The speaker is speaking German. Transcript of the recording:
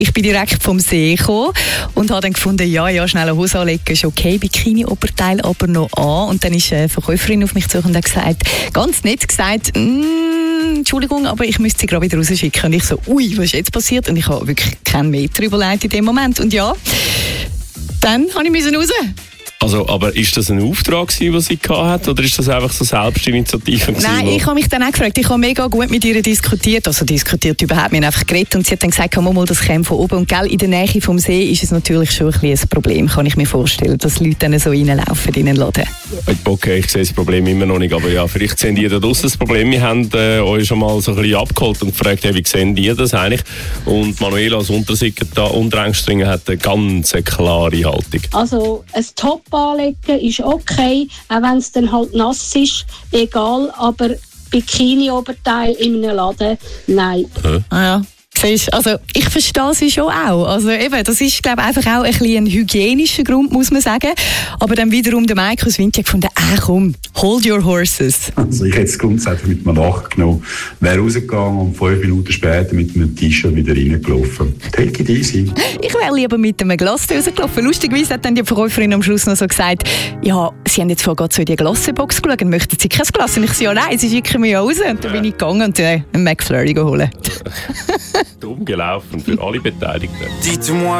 Ich bin direkt vom See gekommen und habe dann gefunden, ja, schnell eine Hose anlegen ist okay, Bikini-Oberteil aber noch an. Und dann ist eine Verkäuferin auf mich zu und hat gesagt, ganz nett gesagt, Entschuldigung, aber ich müsste sie gerade wieder rausschicken. Und ich so, ui, was ist jetzt passiert? Und ich habe wirklich keinen Meter überlegt in dem Moment. Und ja, dann musste ich raus. Also, aber ist das ein Auftrag gewesen, den sie hatte, oder ist das einfach so Selbstinitiative gewesen? Nein, ich habe mich dann auch gefragt. Ich habe mega gut mit ihr diskutiert. Also diskutiert überhaupt. Wir haben einfach geredet und sie hat dann gesagt, das käme von oben. Und gell, in der Nähe vom See ist es natürlich schon ein Problem, kann ich mir vorstellen, dass Leute dann so reinlaufen in den Laden. Okay, ich sehe das Problem immer noch nicht, aber ja, vielleicht sehen die da draussen das Problem. Wir haben euch schon mal so ein bisschen abgeholt und gefragt, wie sehen die das eigentlich? Und Manuela als Unterengstringer hat eine ganz klare Haltung. Also ein Top anlegen ist okay, auch wenn es dann halt nass ist, egal, aber Bikini-Oberteil in einem Laden, nein. Ja. Also ich verstehe sie schon auch. Also eben, das ist, glaube ich, einfach auch ein bisschen ein hygienischer Grund, muss man sagen. Aber dann wiederum der Mike aus Winter gefunden, komm, hold your horses. Also ich hätte es grundsätzlich mit mir nachgenommen, wäre rausgegangen und 5 Minuten später mit einem T-Shirt wieder reingelaufen. Take it easy. Ich wäre lieber mit einem Glas rausgelaufen. Lustigerweise hat dann die Verkäuferin am Schluss noch so gesagt, ja, sie haben jetzt vorher gerade so in die Glassebox geschaut, möchten sie kein Glas? Und ich so, ja nein, sie schicken mich raus. Und dann bin ich gegangen und einen McFlurry geholt. Dumm gelaufen für alle Beteiligten.